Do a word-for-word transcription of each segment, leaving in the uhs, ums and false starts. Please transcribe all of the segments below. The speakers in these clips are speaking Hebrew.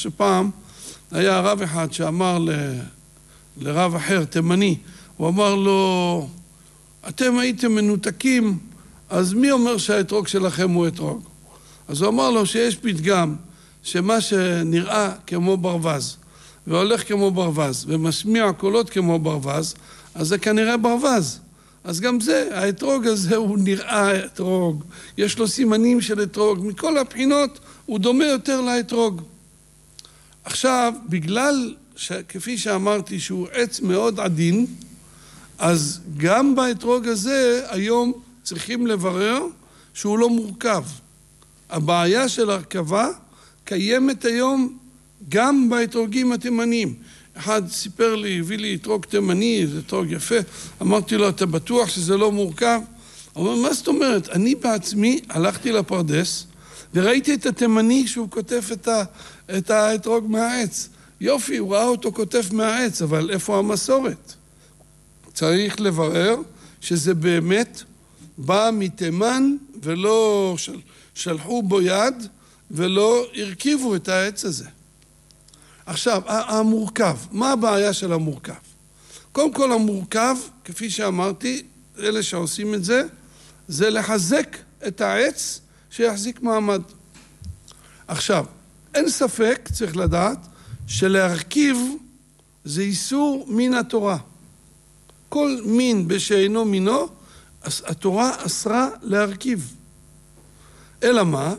שפעם היה רב אחד שאמר ל... לרב אחר, תימני, הוא אמר לו, אתם הייתם מנותקים, אז מי אומר שהאתרוג שלכם הוא אתרוג? אז הוא אמר לו שיש פתגם, שמה שנראה כמו ברווז, והולך כמו ברווז, ומשמיע קולות כמו ברווז, אז זה כנראה ברווז. אז גם זה, האתרוג הזה הוא נראה אתרוג, יש לו סימנים של אתרוג, מכל הבחינות הוא דומה יותר לאתרוג. עכשיו, בגלל שכפי שאמרתי שהוא עץ מאוד עדין, אז גם באתרוג הזה היום צריכים לברר שהוא לא מורכב. הבעיה של הרכבה קיימת היום גם באתרוגים התימניים. אחד סיפר לי, הביא לי אתרוג תימני, זה אתרוג יפה, אמרתי לו, אתה בטוח שזה לא מורכב? הוא אומר, מה זאת אומרת? אני בעצמי הלכתי לפרדס וראיתי את התימני שהוא כותב את, ה, את האתרוג מהעץ. יופי, הוא ראה אותו כותב מהעץ, אבל איפה המסורת? צריך לברר שזה באמת בא מתימן ולא של, שלחו בו יד ולא הרכיבו את העץ הזה. עכשיו, המורכב, מה הבעיה של המורכב? קודם כל המורכב, כפי שאמרתי, אלה שעושים את זה, זה לחזק את העץ שיחזיק מעמד. עכשיו, אין ספק, צריך לדעת, שלהרכיב זה איסור מן התורה. כל מין בשאינו מינו, התורה אסרה להרכיב. אלא מה?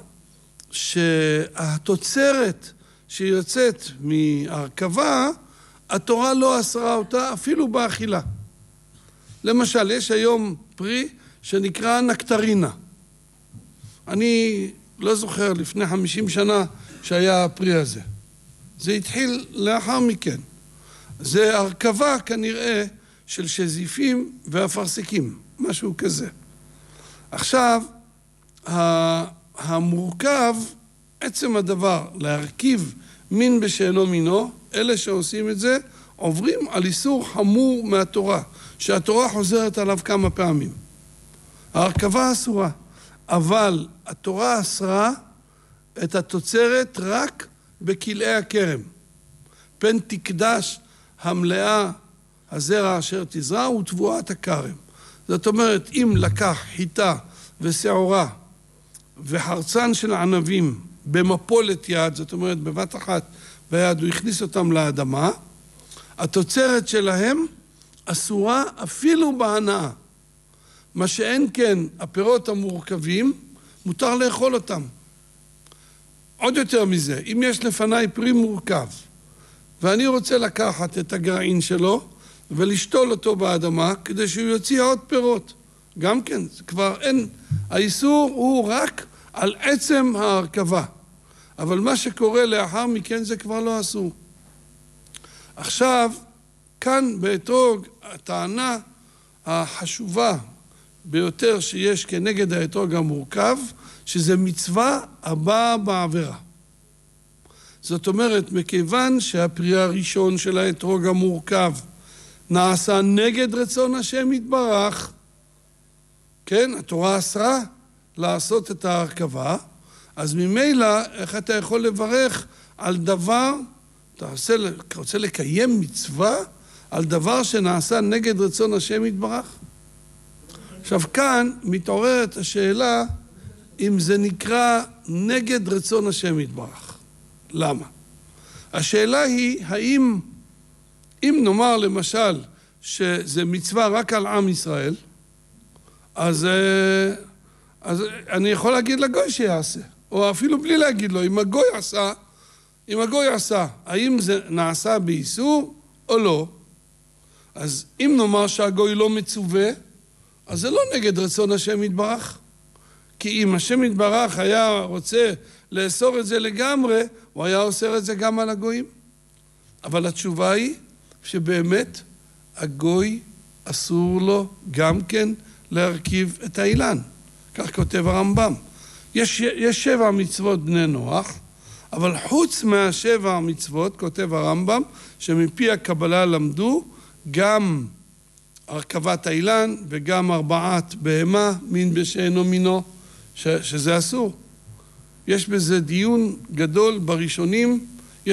שהתוצרת שיוצאת מהרכבה, התורה לא אסרה אותה אפילו באכילה. למשל, יש היום פרי שנקרא נקטרינה. אני לא זוכר לפני חמישים שנה שהיה הפרי הזה. זה התחיל לאחר מכן. זה הרכבה כנראה של שזיפים ואפרסקים, משהו כזה. עכשיו, המורכב, עצם הדבר, להרכיב מין בשאינו מינו, אלה שעושים את זה, עוברים על איסור חמור מהתורה, שהתורה חוזרת עליו כמה פעמים. ההרכבה אסורה, אבל התורה אסרה את התוצרת רק בכלאי הכרם. פן תקדש המלאה הזרע אשר תזרע ותבואת הכרם. זאת אומרת, אם לקח חיטה ושעורה וחרצן של ענבים במפולת יד, זאת אומרת בבת אחת ביד, הוא הכניס אותם לאדמה, התוצרת שלהם אסורה אפילו בהנאה. מה שאין כן, הפירות המורכבים, מותר לאכול אותם. עוד יותר מזה, אם יש לפניי פרי מורכב, ואני רוצה לקחת את הגרעין שלו ולשתול אותו באדמה, כדי שהוא יוציא עוד פירות. גם כן, כבר אין, האיסור הוא רק על עצם ההרכבה. אבל מה שקורה לאחר מכן זה כבר לא אסור. עכשיו, כאן באתרוג, הטענה החשובה ביותר שיש כנגד האתרוג המורכב, שזה מצווה הבאה בעבירה. זאת אומרת, מכיוון שהפרי הראשון של האתרוג המורכב נעשה נגד רצון השם יתברך, כן, התורה אסרה לעשות את ההרכבה, אז ממילא איך אתה יכול לברך על דבר, אתה רוצה, רוצה לקיים מצווה על דבר שנעשה נגד רצון השם יתברך? עכשיו כאן מתעוררת השאלה אם זה נקרא נגד רצון השם יתברך. למה? השאלה היא האם, אם נאמר למשל שזה מצווה רק על עם ישראל, אז, אז אני יכול להגיד לגוי שיעשה, או אפילו בלי להגיד לו, אם הגוי עשה, אם הגוי עשה, האם זה נעשה באיסור או לא? אז אם נאמר שהגוי לא מצווה, אז זה לא נגד רצון השם יתברך. כי אם השם יתברך היה רוצה לאסור את זה לגמרי, הוא היה אוסר את זה גם על הגויים. אבל התשובה היא שבאמת הגוי אסור לו גם כן להרכיב את האילן. כך כותב הרמב"ם. יש, יש שבע מצוות בני נוח, אבל חוץ מהשבע מצוות, כותב הרמב"ם, שמפי הקבלה למדו גם הרכבת האילן וגם ארבעת בהמה, מין בשאינו מינו, ש, שזה אסור. יש בזה דיון גדול בראשונים,